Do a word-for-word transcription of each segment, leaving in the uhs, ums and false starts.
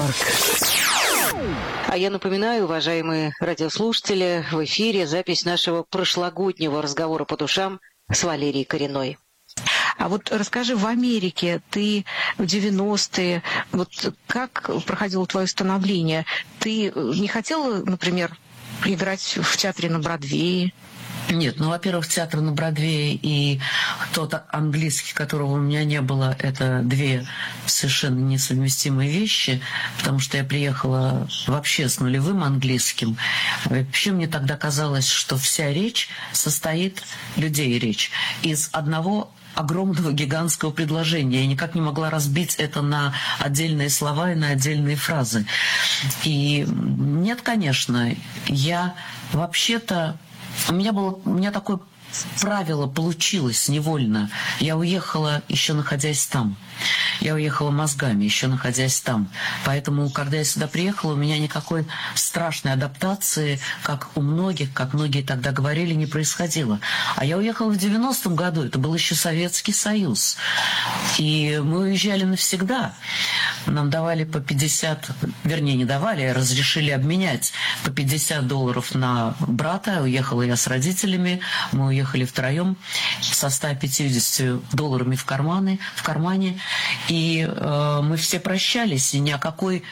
Нью-Йорк. А я напоминаю, уважаемые радиослушатели, в эфире запись нашего прошлогоднего разговора по душам с Валерией Коренной. А вот расскажи, в Америке ты в девяностые, вот как проходило твое становление? Ты не хотела, например, играть в театре на Бродвее? Нет, ну, во-первых, театр на Бродвее и тот английский, которого у меня не было, это две совершенно несовместимые вещи, потому что я приехала вообще с нулевым английским. Вообще мне тогда казалось, что вся речь состоит, людей речь, из одного огромного гигантского предложения. Я никак не могла разбить это на отдельные слова и на отдельные фразы. И нет, конечно, я вообще-то... У меня было, у меня такое правило получилось невольно. Я уехала, еще находясь там. Я уехала мозгами, еще находясь там. Поэтому, когда я сюда приехала, у меня никакой страшной адаптации, как у многих, как многие тогда говорили, не происходило. А я уехала в девяностом году, это был еще Советский Союз. И мы уезжали навсегда. Нам давали по пятьдесят, вернее, не давали, а разрешили обменять по пятьдесят долларов на брата. Уехала я с родителями, мы уехали втроем со ста пятьюдесятью долларами в карманы, в кармане. И э, мы все прощались, и ни о какой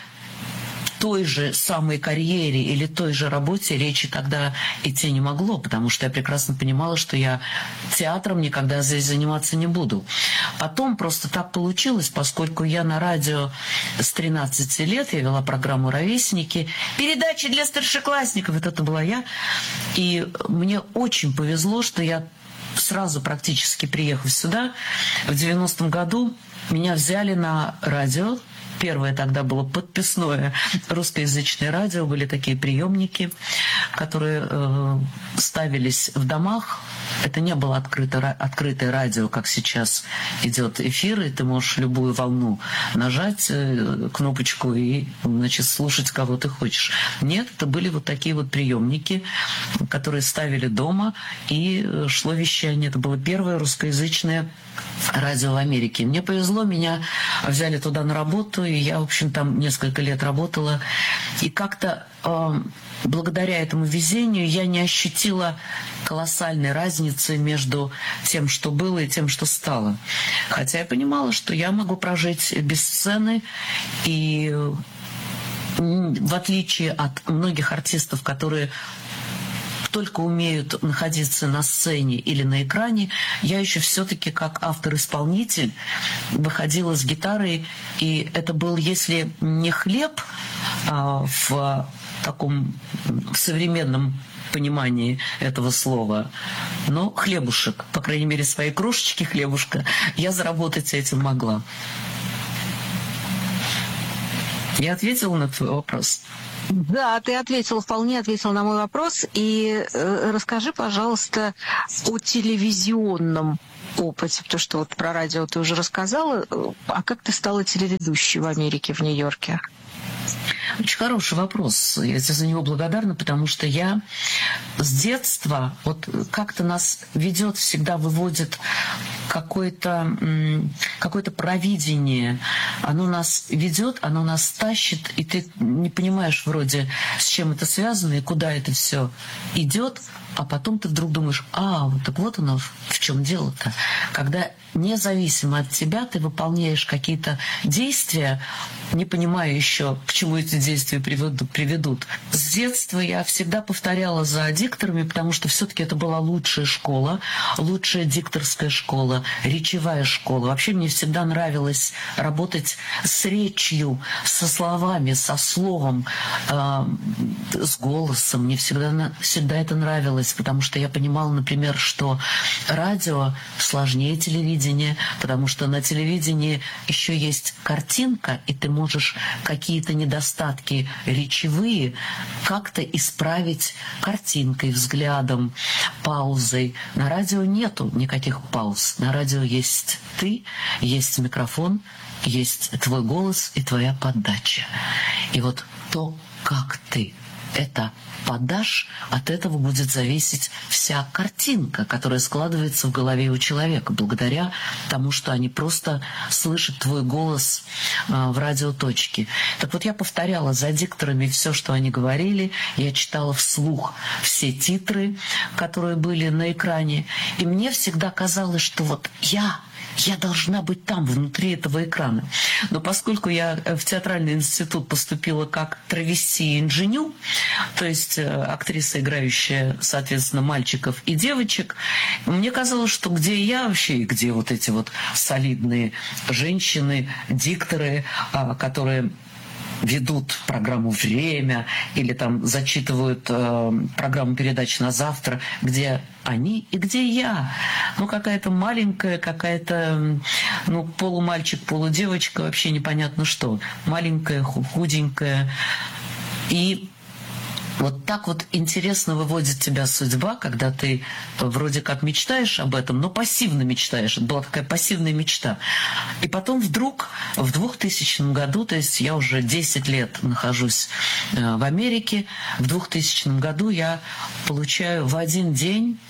той же самой карьере или той же работе речи тогда идти не могло, потому что я прекрасно понимала, что я театром никогда здесь заниматься не буду. Потом просто так получилось, поскольку я на радио с тринадцати лет, я вела программу «Ровесники», передачи для старшеклассников, вот это была я, и мне очень повезло, что я сразу практически приехав сюда, в девяностом году меня взяли на радио. Первое тогда было подписное русскоязычное радио, были такие приемники, которые э, ставились в домах. Это не было открыто, открытое радио, как сейчас идет эфир, и ты можешь любую волну нажать, э, кнопочку, и, значит, слушать, кого ты хочешь. Нет, это были вот такие вот приемники, которые ставили дома, и шло вещание. Это было первое русскоязычное радио в Америке. Мне повезло, меня взяли туда на работу, и я, в общем, там несколько лет работала. И как-то э, благодаря этому везению я не ощутила колоссальной разницы между тем, что было, и тем, что стало. Хотя я понимала, что я могу прожить без сцены, и в отличие от многих артистов, которые только умеют находиться на сцене или на экране, я еще все-таки как автор-исполнитель выходила с гитарой, и это был, если не хлеб а, в таком в современном понимании этого слова, но хлебушек, по крайней мере, своей крошечки хлебушка, я заработать этим могла. Я ответила на твой вопрос? Да, ты ответил, вполне ответил на мой вопрос. И э, расскажи, пожалуйста, о телевизионном опыте, потому что вот про радио ты уже рассказала. А как ты стала телеведущей в Америке, в Нью-Йорке? Очень хороший вопрос. Я тебе за него благодарна, потому что я с детства, вот как-то нас ведет, всегда выводит какое-то, какое-то провидение. Оно нас ведет, оно нас тащит, и ты не понимаешь вроде, с чем это связано и куда это все идет, а потом ты вдруг думаешь, а, вот так вот оно в чем дело-то. Когда независимо от тебя ты выполняешь какие-то действия, не понимая еще, к чему эти действия приведут. С детства я всегда повторяла за дикторами, потому что все-таки это была лучшая школа, лучшая дикторская школа, речевая школа. Вообще мне всегда нравилось работать с речью, со словами, со словом, э, с голосом. Мне всегда, всегда это нравилось, потому что я понимала, например, что радио сложнее телевидения, потому что на телевидении еще есть картинка, и ты можешь какие-то недостатки речевые как-то исправить картинкой, взглядом, паузой. На радио нету никаких пауз. На радио есть ты, есть микрофон, есть твой голос и твоя подача. И вот то, как ты это подашь, от этого будет зависеть вся картинка, которая складывается в голове у человека, благодаря тому, что они просто слышат твой голос а, в радиоточке. Так вот, я повторяла за дикторами все, что они говорили, я читала вслух все титры, которые были на экране, и мне всегда казалось, что вот я... Я должна быть там, внутри этого экрана. Но поскольку я в театральный институт поступила как травести инженю, то есть актриса, играющая, соответственно, мальчиков и девочек, мне казалось, что где я вообще, и где вот эти вот солидные женщины, дикторы, которые... ведут программу «Время» или там зачитывают э, программу передач на завтра, где они и где я. Ну, какая-то маленькая, какая-то, ну, полумальчик, полудевочка, вообще непонятно что. Маленькая, худенькая. И вот так вот интересно выводит тебя судьба, когда ты вроде как мечтаешь об этом, но пассивно мечтаешь. Это была такая пассивная мечта. И потом вдруг в двухтысячном году, то есть я уже десять лет нахожусь в Америке, в двухтысячном году я получаю в один день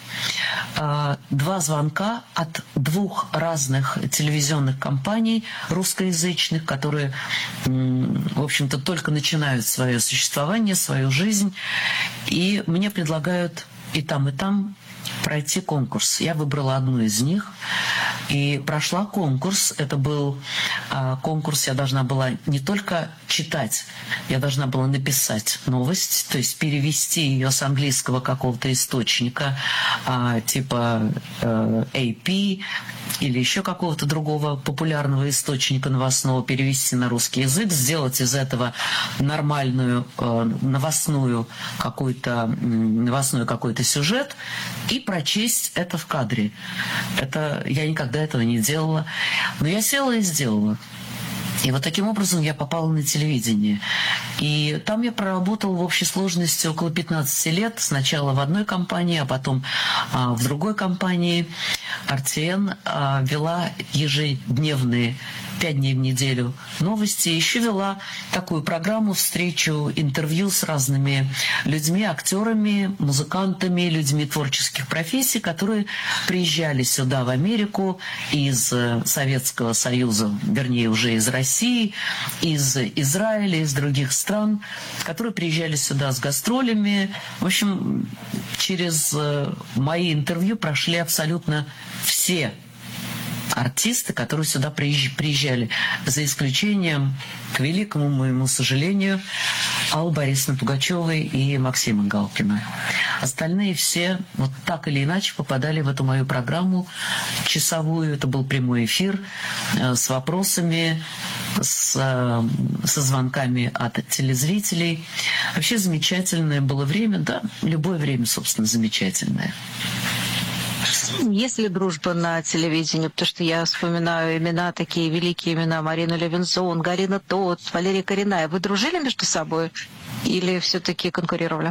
два звонка от двух разных телевизионных компаний русскоязычных, которые, в общем-то, только начинают свое существование, свою жизнь. И мне предлагают и там, и там пройти конкурс. Я выбрала одну из них и прошла конкурс. Это был а, конкурс, я должна была не только читать, я должна была написать новость, то есть перевести ее с английского какого-то источника, а, типа э, эй пи или еще какого-то другого популярного источника новостного, перевести на русский язык, сделать из этого нормальную э, новостную какой-то, новостной какой-то сюжет и прочесть это в кадре. Это я никогда этого не делала. Но я села и сделала. И вот таким образом я попала на телевидение. И там я проработала в общей сложности около пятнадцати лет. Сначала в одной компании, а потом а, в другой компании. эр ти эн а, вела ежедневные пять дней в неделю новости. Еще вела такую программу, встречу, интервью с разными людьми, актерами, музыкантами, людьми творческих профессий, которые приезжали сюда, в Америку, из Советского Союза, вернее, уже из России, из Израиля, из других стран, которые приезжали сюда с гастролями. В общем, через мои интервью прошли абсолютно все артисты, которые сюда приезжали, за исключением, к великому моему сожалению, Аллы Борисовны Пугачевой и Максима Галкина. Остальные все вот так или иначе попадали в эту мою программу часовую. Это был прямой эфир э, с вопросами, с, э, со звонками от телезрителей. Вообще замечательное было время, да, любое время, собственно, замечательное. Есть ли дружба на телевидении? Потому что я вспоминаю имена, такие великие имена: Марина Левинсон, Галина Тот, Валерия Коренная. Вы дружили между собой или все-таки конкурировали?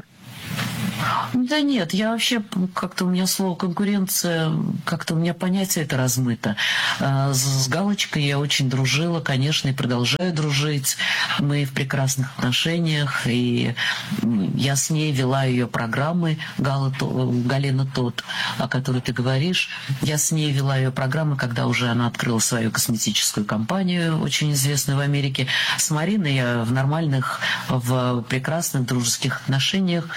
Да нет, я вообще, как-то у меня слово «конкуренция», как-то у меня понятие это размыто. С Галочкой я очень дружила, конечно, и продолжаю дружить. Мы в прекрасных отношениях, и я с ней вела ее программы, Гала, Галина Тот, о которой ты говоришь. Я с ней вела ее программы, когда уже она открыла свою косметическую компанию, очень известную в Америке. С Мариной я в нормальных, в прекрасных дружеских отношениях.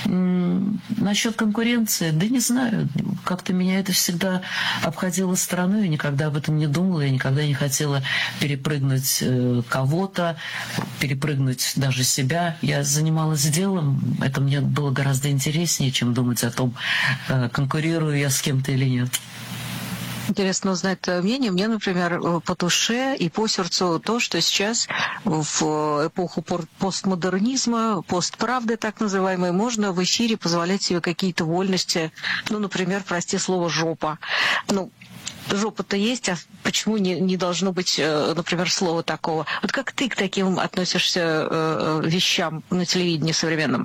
Насчет конкуренции, да не знаю, как-то меня это всегда обходило стороной, я никогда об этом не думала, я никогда не хотела перепрыгнуть кого-то, перепрыгнуть даже себя. Я занималась делом, это мне было гораздо интереснее, чем думать о том, конкурирую я с кем-то или нет. Интересно узнать твое мнение. Мне, например, по душе и по сердцу то, что сейчас в эпоху постмодернизма, постправды так называемой, можно в эфире позволять себе какие-то вольности. Ну, например, прости слово «жопа». Ну, жопа-то есть, а почему не, не должно быть, например, слова такого? Вот как ты к таким относишься вещам на телевидении современном?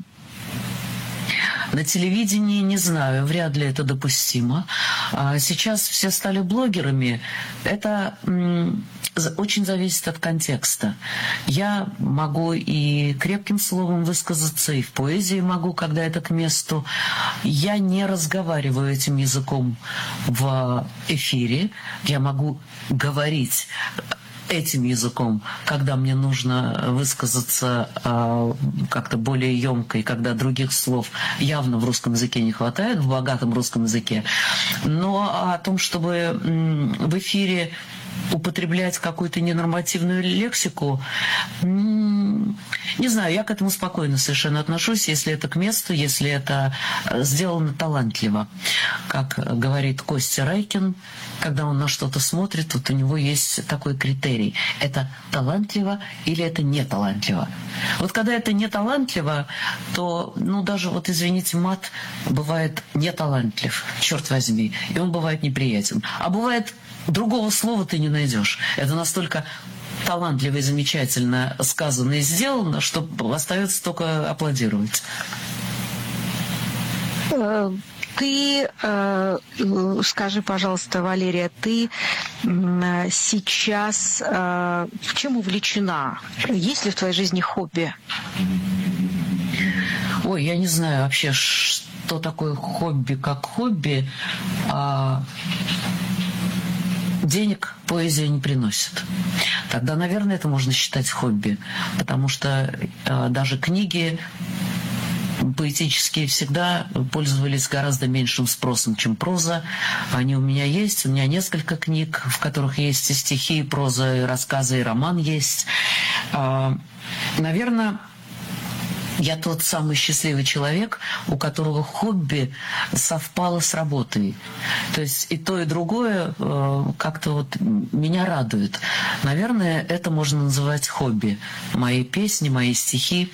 На телевидении не знаю, вряд ли это допустимо. Сейчас все стали блогерами. Это очень зависит от контекста. Я могу и крепким словом высказаться, и в поэзии могу, когда это к месту. Я не разговариваю этим языком в эфире. Я могу говорить этим языком, когда мне нужно высказаться э, как-то более емко, и когда других слов явно в русском языке не хватает, в богатом русском языке. Но о том, чтобы м, в эфире употреблять какую-то ненормативную лексику, м, не знаю, я к этому спокойно совершенно отношусь, если это к месту, если это сделано талантливо. Как говорит Костя Райкин, когда он на что-то смотрит, вот у него есть такой критерий. Это талантливо или это не талантливо? Вот когда это не талантливо, то, ну, даже, вот, извините, мат бывает не талантлив, черт возьми, и он бывает неприятен. А бывает, другого слова ты не найдешь. Это настолько талантливо и замечательно сказано и сделано, что остается только аплодировать. Ты, э, скажи, пожалуйста, Валерия, ты э, сейчас э, чем увлечена? Есть ли в твоей жизни хобби? Ой, я не знаю вообще, что такое хобби как хобби. А денег поэзия не приносит. Тогда, наверное, это можно считать хобби, потому что э, даже книги поэтические всегда пользовались гораздо меньшим спросом, чем проза. Они у меня есть. У меня несколько книг, в которых есть и стихи, и проза, и рассказы, и роман есть. Наверное, я тот самый счастливый человек, у которого хобби совпало с работой. То есть и то, и другое как-то вот меня радует. Наверное, это можно называть хобби. Мои песни, мои стихи.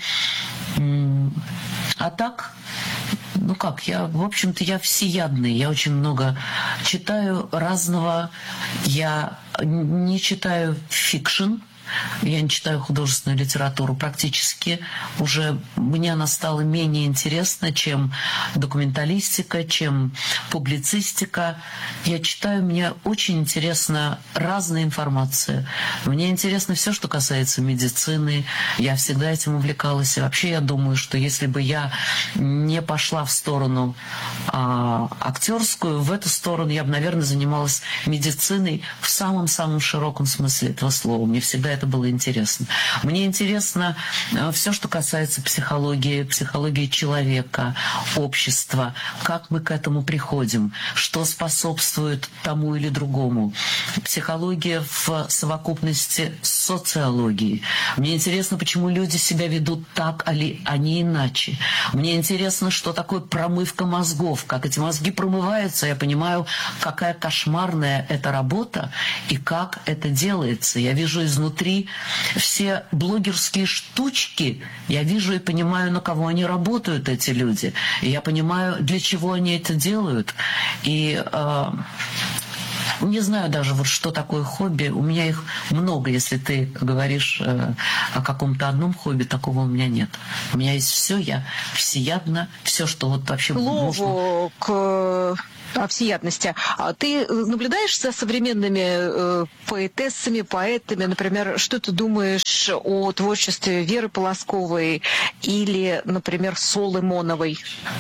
А так, ну как, я, в общем-то, я всеядный, я очень много читаю разного, я не читаю фикшн, я не читаю художественную литературу практически. Уже мне она стала менее интересна, чем документалистика, чем публицистика. Я читаю, мне очень интересна разная информация. Мне интересно все, что касается медицины. Я всегда этим увлекалась. И вообще я думаю, что если бы я не пошла в сторону а, актерскую, в эту сторону я бы, наверное, занималась медициной в самом-самом широком смысле этого слова. Мне всегда это было интересно. Мне интересно все, что касается психологии, психологии человека, общества, как мы к этому приходим, что способствует тому или другому. Психология в совокупности с социологией. Мне интересно, почему люди себя ведут так, а не иначе. Мне интересно, что такое промывка мозгов, как эти мозги промываются. Я понимаю, какая кошмарная эта работа и как это делается. Я вижу изнутри все блогерские штучки, я вижу и понимаю, на кого они работают, эти люди. И я понимаю, для чего они это делают. И э, не знаю даже, вот что такое хобби. У меня их много, если ты говоришь э, о каком-то одном хобби, такого у меня нет. У меня есть все, я всеядна, все, что вот вообще можно. К... о всеядности. А ты наблюдаешь за современными э, поэтессами, поэтами, например, что ты думаешь о творчестве Веры Полосковой или, например, Солы Моновой?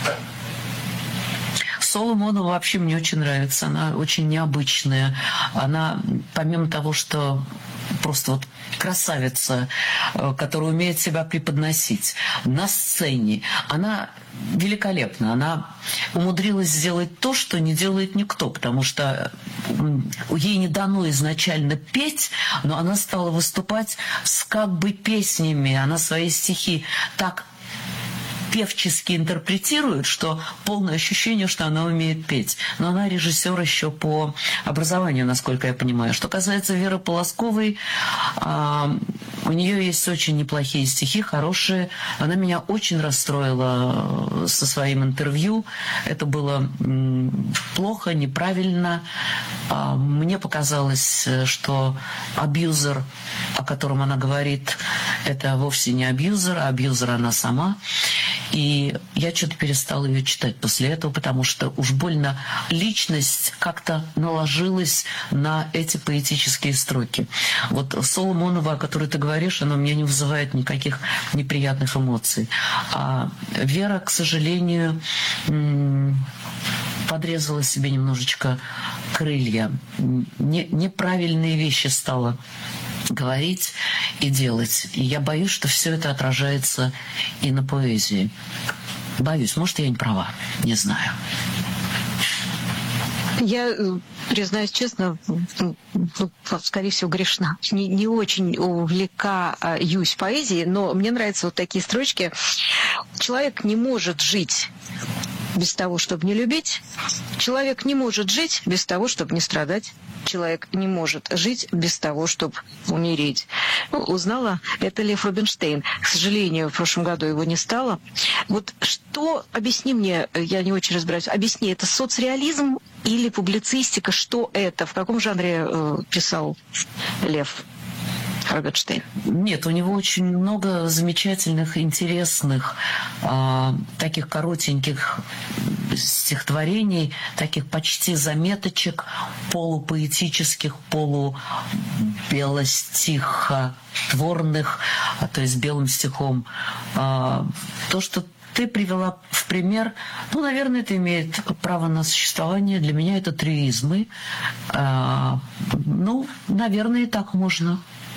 Сола Монова вообще мне очень нравится. Она очень необычная. Она, помимо того, что просто вот красавица, которая умеет себя преподносить на сцене, она великолепна. Она умудрилась сделать то, что не делает никто, потому что ей не дано изначально петь, но она стала выступать с как бы песнями. Она свои стихи так певчески интерпретирует, что полное ощущение, что она умеет петь. Но она режиссер еще по образованию, насколько я понимаю. Что касается Веры Полосковой, а, у нее есть очень неплохие стихи, хорошие. Она меня очень расстроила со своим интервью. Это было м, плохо, неправильно. А, мне показалось, что абьюзер, о котором она говорит, это вовсе не абьюзер, а абьюзер она сама. И я что-то перестала ее читать после этого, потому что уж больно личность как-то наложилась на эти поэтические строки. Вот Соломонова, о которой ты говоришь, она у меня не вызывает никаких неприятных эмоций. А Вера, к сожалению, подрезала себе немножечко крылья. Не, неправильные вещи стала говорить и делать. И я боюсь, что все это отражается и на поэзии. Боюсь, может, я не права, не знаю. Я, признаюсь честно, скорее всего, грешна. Не, не очень увлекаюсь поэзией, но мне нравятся вот такие строчки. Человек не может жить без того, чтобы не любить. Человек не может жить без того, чтобы не страдать. Человек не может жить без того, чтобы умереть. Ну, узнала, это Лев Рубинштейн. К сожалению, в прошлом году его не стало. Вот что, объясни мне, я не очень разбираюсь, объясни, это соцреализм или публицистика? Что это? В каком жанре э, писал Лев Рубинштейн? Нет, у него очень много замечательных, интересных, э, таких коротеньких стихотворений, таких почти заметочек, полупоэтических, полубелостихотворных, то есть белым стихом. Э, то, что ты привела в пример, ну, наверное, это имеет право на существование. Для меня это трюизмы. Э, ну, наверное, и так можно.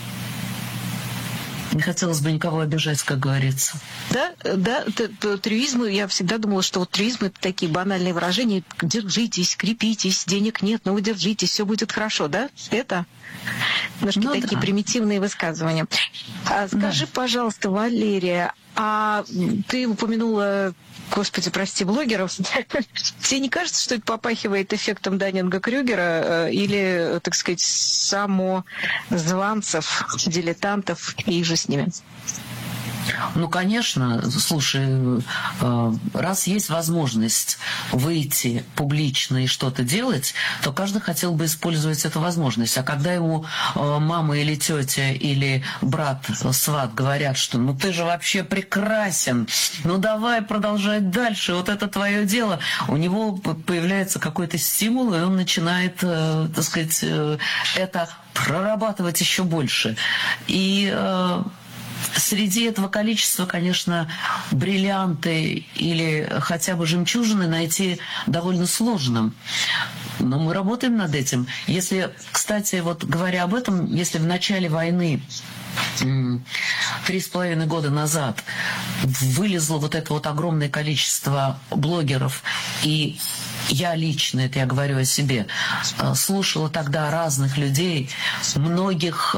Не хотелось бы никого обижать, как говорится. Да, да, трюизмы, я всегда думала, что вот трюизмы — это такие банальные выражения. Держитесь, крепитесь, денег нет, но вы держитесь, все будет хорошо, да? Это немножко ну, такие да. примитивные высказывания. А скажи, да. пожалуйста, Валерия, а ты упомянула, господи, прости, блогеров. Тебе не кажется, что это попахивает эффектом Даннинга-Крюгера или, так сказать, самозванцев, дилетантов и же с ними? Ну, конечно, слушай, раз есть возможность выйти публично и что-то делать, то каждый хотел бы использовать эту возможность. А когда ему мама или тетя или брат, сват говорят, что ну ты же вообще прекрасен, ну давай продолжать дальше, вот это твое дело, у него появляется какой-то стимул, и он начинает, так сказать, это прорабатывать еще больше. И среди этого количества, конечно, бриллианты или хотя бы жемчужины найти довольно сложно. Но мы работаем над этим. Если, кстати, вот говоря об этом, если в начале войны три с половиной года назад вылезло вот это вот огромное количество блогеров, и я лично, это я говорю о себе, слушала тогда разных людей, многих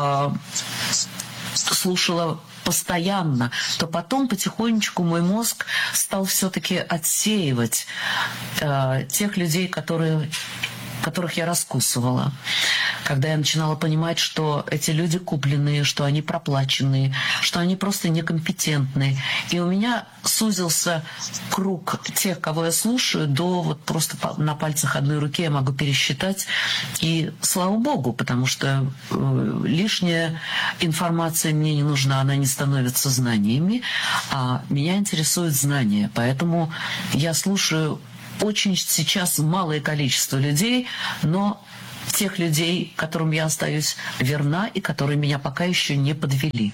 слушала постоянно, то потом потихонечку мой мозг стал все-таки отсеивать э, тех людей, которые, которых я раскусывала. Когда я начинала понимать, что эти люди купленные, что они проплаченные, что они просто некомпетентные. И у меня сузился круг тех, кого я слушаю, до вот просто на пальцах одной руки я могу пересчитать. И слава богу, потому что э, лишняя информация мне не нужна, она не становится знаниями, а меня интересуют знания. Поэтому я слушаю очень сейчас малое количество людей, но тех людей, которым я остаюсь верна и которые меня пока еще не подвели.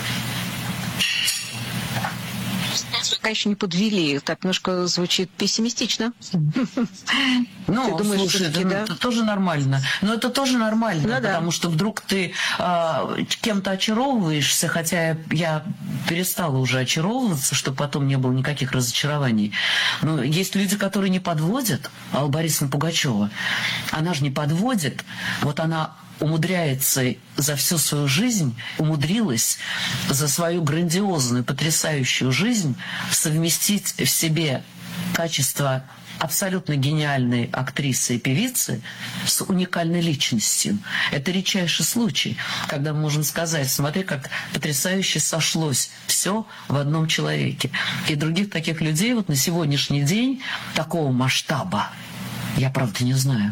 Пока еще не подвели. Так немножко звучит пессимистично. Ну, ты думаешь, слушай, это, да? это тоже нормально. Но это тоже нормально, ну, потому да. что вдруг ты э, кем-то очаровываешься, хотя я перестала уже очаровываться, чтобы потом не было никаких разочарований. Но есть люди, которые не подводят. Алла Борисовна Пугачева, она же не подводит. Вот она умудряется за всю свою жизнь, умудрилась за свою грандиозную, потрясающую жизнь совместить в себе качество абсолютно гениальной актрисы и певицы с уникальной личностью. Это редчайший случай, когда мы можем сказать, смотри, как потрясающе сошлось все в одном человеке. И других таких людей вот на сегодняшний день такого масштаба я, правда, не знаю.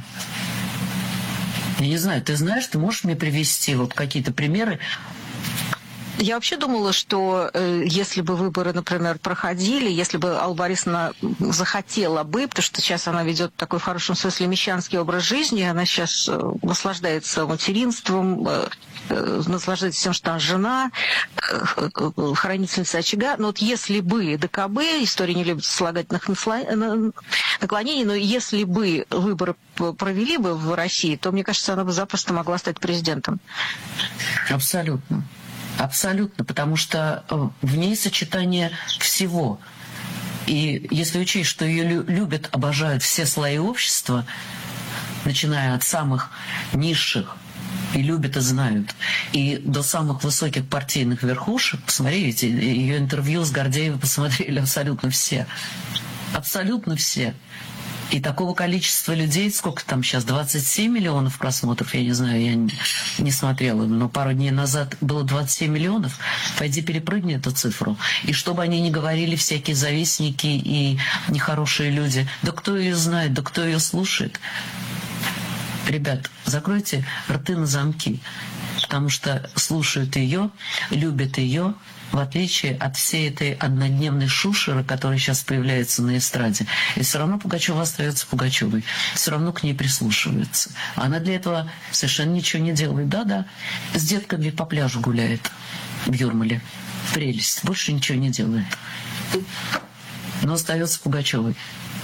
Я не знаю, ты знаешь, ты можешь мне привести вот какие-то примеры? Я вообще думала, что э, если бы выборы, например, проходили, если бы Алла Борисовна захотела бы, потому что сейчас она ведет такой в хорошем смысле мещанский образ жизни, она сейчас э, наслаждается материнством, э, э, наслаждается тем, что она жена, э, э, хранительница очага. Но вот если бы ДКБ, история не любит слагательных наклонений, но если бы выборы провели бы в России, то, мне кажется, она бы запросто могла стать президентом. Абсолютно. Абсолютно, потому что в ней сочетание всего. И если учесть, что ее любят, обожают все слои общества, начиная от самых низших, и любят, и знают, и до самых высоких партийных верхушек, посмотрите, ее интервью с Гордеевой посмотрели абсолютно все. Абсолютно все. И такого количества людей, сколько там сейчас, двадцать семь миллионов просмотров, я не знаю, я не, не смотрела, но пару дней назад было двадцать семь миллионов, пойди перепрыгни эту цифру. И чтобы они не говорили всякие завистники и нехорошие люди, да кто ее знает, да кто ее слушает. Ребят, закройте рты на замки, потому что слушают ее, любят ее, в отличие от всей этой однодневной шушеры, которая сейчас появляется на эстраде. И все равно Пугачева остается Пугачевой. Все равно к ней прислушивается. Она для этого совершенно ничего не делает. Да-да, с детками по пляжу гуляет в Юрмале. Прелесть. Больше ничего не делает. Но остается Пугачевой.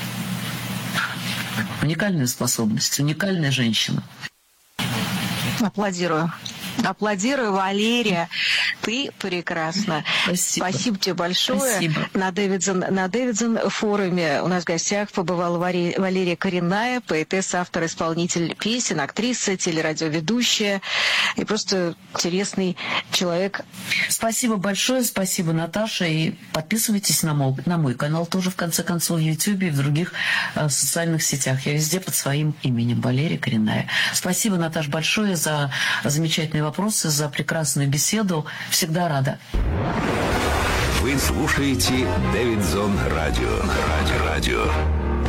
Уникальная способность, уникальная женщина. Аплодирую. Аплодирую, Валерия. Ты прекрасна. Спасибо. Спасибо тебе большое. Спасибо. На Дэвидсон, на Дэвидсон форуме у нас в гостях побывала Валерия Коренная, поэтесса, автор, исполнитель песен, актриса, телерадиоведущая и просто интересный человек. Спасибо большое, спасибо, Наташа. И подписывайтесь на мой, на мой канал тоже, в конце концов, в Ютьюбе и в других э, социальных сетях. Я везде под своим именем, Валерия Коренная. Спасибо, Наташа, большое за замечательные вопросы, за прекрасную беседу. Всегда рада. Вы слушаете Дэвидсон Радио. Радио. Радио.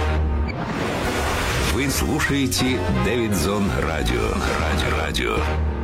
Вы слушаете Дэвидсон Радио. Радио. Радио.